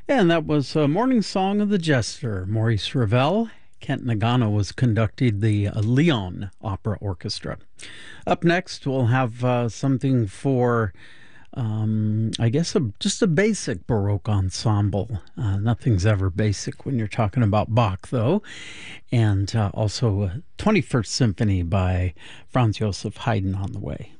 And that was Morning Song of the Jester, Maurice Ravel. Kent Nagano was conducting the Lyon Opera Orchestra. Up next, we'll have something for, I guess, just a basic Baroque ensemble. Nothing's ever basic when you're talking about Bach, though. And also 21st Symphony by Franz Joseph Haydn on the way.